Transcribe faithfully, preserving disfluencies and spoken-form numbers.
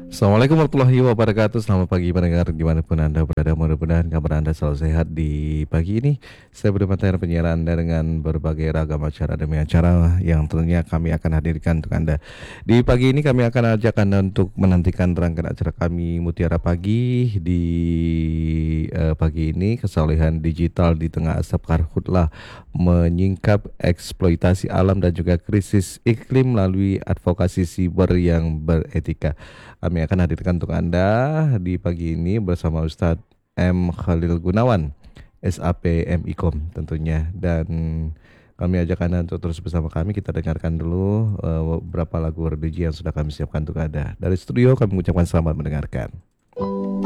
Assalamualaikum warahmatullahi wabarakatuh. Selamat pagi pendengar dimanapun Anda berada. Mudah-mudahan kabar Anda selalu sehat di pagi ini. Saya berdepan penyiar Anda dengan berbagai ragam acara demi acara yang tentunya kami akan hadirkan untuk Anda. Di pagi ini kami akan ajak Anda untuk menantikan rangkaian acara kami Mutiara Pagi. Di eh, pagi ini kesalehan digital di tengah asap karhutlah menyingkap eksploitasi alam dan juga krisis iklim melalui advokasi siber yang beretika. Kami akan hadirkan untuk Anda di pagi ini bersama Ustadz M. Khalil Gunawan, S A P M I K O M tentunya. Dan kami ajak Anda untuk terus bersama kami. Kita dengarkan dulu uh, beberapa lagu religi yang sudah kami siapkan untuk Anda. Dari studio kami mengucapkan selamat mendengarkan.